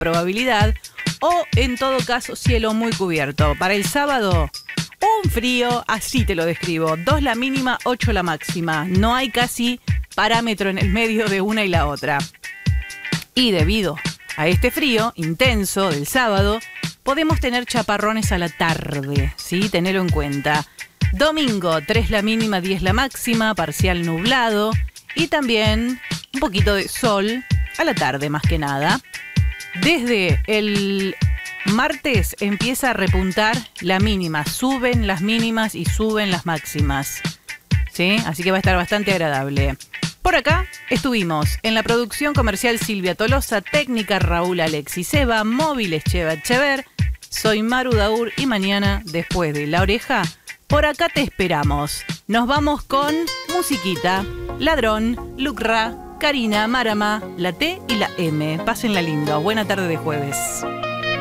probabilidad, o en todo caso cielo muy cubierto. Para el sábado, un frío, así te lo describo, 2 la mínima, 8 la máxima. No hay casi parámetro en el medio de una y la otra. Y debido a este frío intenso del sábado, podemos tener chaparrones a la tarde, ¿sí? Tenelo en cuenta. Domingo, 3 la mínima, 10 la máxima, parcial nublado y también un poquito de sol a la tarde más que nada. Desde el martes empieza a repuntar la mínima, suben las mínimas y suben las máximas, ¿sí? Así que va a estar bastante agradable. Por acá estuvimos en la producción comercial Silvia Tolosa, técnica Raúl Alexis Eva, móviles Cheva Echever. Soy Maru Daur y mañana, después de La Oreja, por acá te esperamos. Nos vamos con musiquita, Ladrón, Lucra, Karina, Marama, la T y la M. Pásenla lindo. Buena tarde de jueves.